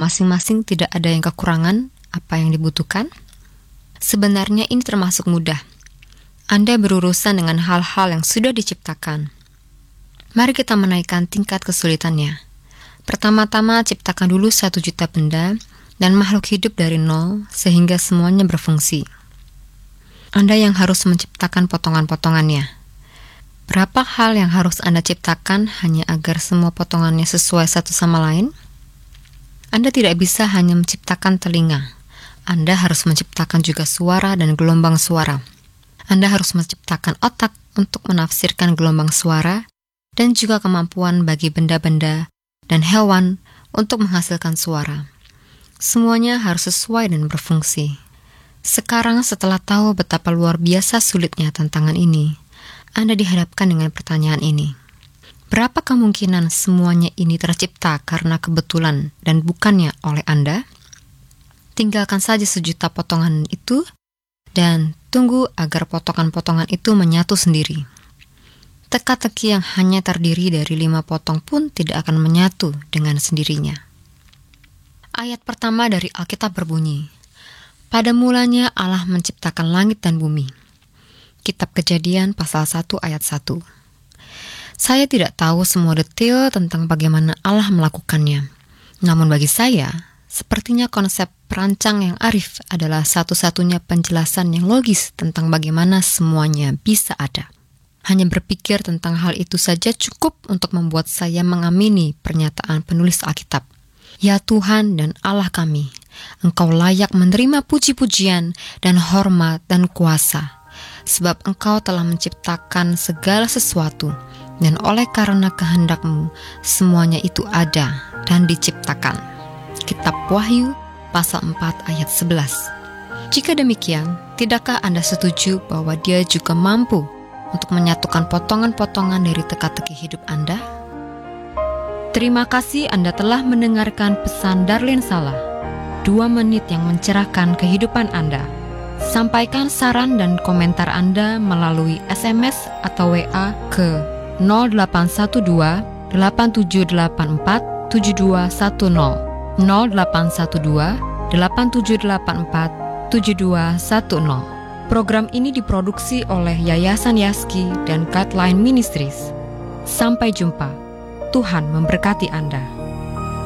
masing-masing tidak ada yang kekurangan apa yang dibutuhkan? Sebenarnya ini termasuk mudah. Anda berurusan dengan hal-hal yang sudah diciptakan. Mari kita menaikkan tingkat kesulitannya. Pertama-tama ciptakan dulu 1 juta benda dan makhluk hidup dari nol sehingga semuanya berfungsi. Anda yang harus menciptakan potongan-potongannya. Berapa hal yang harus Anda ciptakan hanya agar semua potongannya sesuai satu sama lain? Anda tidak bisa hanya menciptakan telinga. Anda harus menciptakan juga suara dan gelombang suara. Anda harus menciptakan otak untuk menafsirkan gelombang suara dan juga kemampuan bagi benda-benda dan hewan untuk menghasilkan suara. Semuanya harus sesuai dan berfungsi. Sekarang setelah tahu betapa luar biasa sulitnya tantangan ini, Anda dihadapkan dengan pertanyaan ini. Berapa kemungkinan semuanya ini tercipta karena kebetulan dan bukannya oleh Anda? Tinggalkan saja 1 juta potongan itu dan tunggu agar potongan-potongan itu menyatu sendiri. Teka-teki yang hanya terdiri dari 5 potong pun tidak akan menyatu dengan sendirinya. Ayat pertama dari Alkitab berbunyi, "Pada mulanya Allah menciptakan langit dan bumi." Kitab Kejadian pasal 1 ayat 1. Saya tidak tahu semua detail tentang bagaimana Allah melakukannya. Namun bagi saya, sepertinya konsep perancang yang arif adalah satu-satunya penjelasan yang logis tentang bagaimana semuanya bisa ada. Hanya berpikir tentang hal itu saja cukup untuk membuat saya mengamini pernyataan penulis Alkitab. Ya Tuhan dan Allah kami, Engkau layak menerima puji-pujian dan hormat dan kuasa, sebab Engkau telah menciptakan segala sesuatu, dan oleh karena kehendak-Mu, semuanya itu ada dan diciptakan. Kitab Wahyu pasal 4 ayat 11. Jika demikian, tidakkah Anda setuju bahwa Dia juga mampu untuk menyatukan potongan-potongan dari teka-teki hidup Anda? Terima kasih Anda telah mendengarkan pesan Darlene Salah, 2 menit yang mencerahkan kehidupan Anda. Sampaikan saran dan komentar Anda melalui SMS atau WA ke 0812 8784 7210. 0812 8784 7210. Program ini diproduksi oleh Yayasan Yaski dan Guideline Ministries. Sampai jumpa. Tuhan memberkati Anda.